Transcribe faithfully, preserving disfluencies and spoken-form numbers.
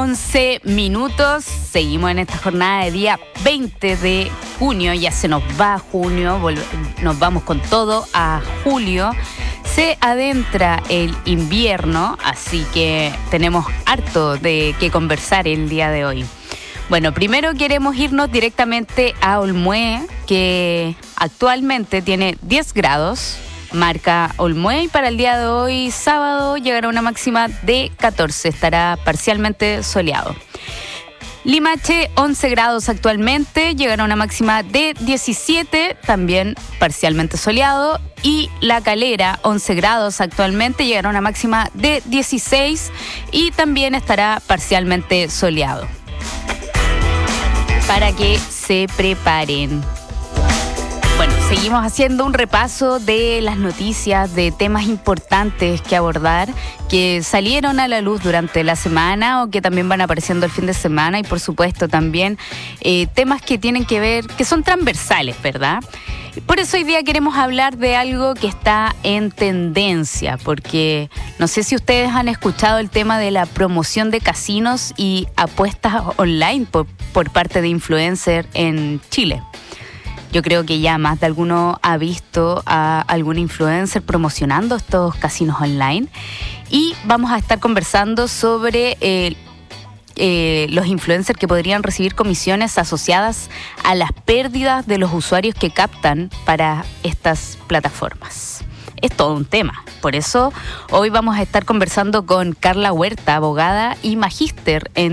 once minutos. Seguimos en esta jornada de día veinte de junio. Ya se nos va junio, vol- nos vamos con todo a julio. Se adentra el invierno, así que tenemos harto de qué conversar el día de hoy. Bueno, primero queremos irnos directamente a Olmué, que actualmente tiene diez grados. Marca Olmué, y para el día de hoy, sábado, llegará una máxima de catorce, estará parcialmente soleado. Limache, once grados actualmente, llegará una máxima de diecisiete, también parcialmente soleado. Y La Calera, once grados actualmente, llegará una máxima de dieciséis y también estará parcialmente soleado. Para que se preparen. Bueno, seguimos haciendo un repaso de las noticias, de temas importantes que abordar, que salieron a la luz durante la semana o que también van apareciendo el fin de semana, y por supuesto también eh, temas que tienen que ver, que son transversales, ¿verdad? Por eso hoy día queremos hablar de algo que está en tendencia, porque no sé si ustedes han escuchado el tema de la promoción de casinos y apuestas online por, por parte de influencers en Chile. Yo creo que ya más de alguno ha visto a algún influencer promocionando estos casinos online, y vamos a estar conversando sobre eh, eh, los influencers que podrían recibir comisiones asociadas a las pérdidas de los usuarios que captan para estas plataformas. Es todo un tema. Por eso hoy vamos a estar conversando con Carla Huerta, abogada y magíster en